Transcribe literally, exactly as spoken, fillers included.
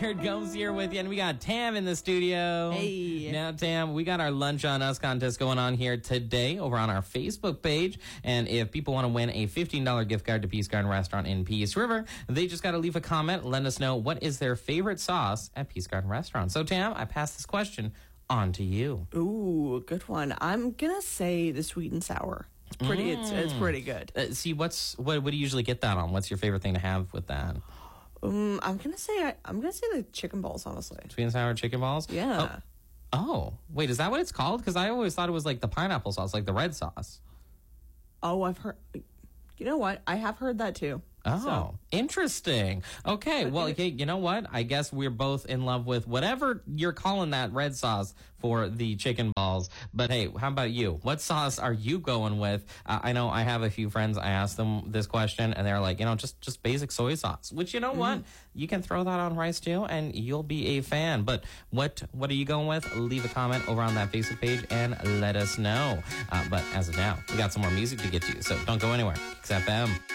Jared Gomes here with you, and we got Tam in the studio. Hey. Now, Tam, we got our Lunch on Us contest going on here today over on our Facebook page, and if people want to win a fifteen dollars gift card to Peace Garden Restaurant in Peace River, they just got to leave a comment, let us know what is their favorite sauce at Peace Garden Restaurant. So, Tam, I pass this question on to you. Ooh, good one. I'm gonna say the sweet and sour. It's pretty. Mm. It's it's pretty good. Uh, see, what's what? What do you usually get that on? What's your favorite thing to have with that? Um, I'm gonna say I'm gonna say the chicken balls. Honestly. Sweet and sour chicken balls? Yeah. Oh, oh. Wait, is that what it's called? Because I always thought it was like the pineapple sauce, like the red sauce. Oh, I've heard. You know what? I have heard that too. Oh, So- interesting. Okay, well, think okay, you know what? I guess we're both in love with whatever you're calling that red sauce for the chicken balls. But hey, how about you? What sauce are you going with? Uh, I know I have a few friends. I asked them this question, and they're like, you know, just just basic soy sauce. Which, you know what? You can throw that on rice too, and you'll be a fan. But what what are you going with? Leave a comment over on that Facebook page and let us know. Uh, but as of now, we got some more music to get to, so don't go anywhere. X F M.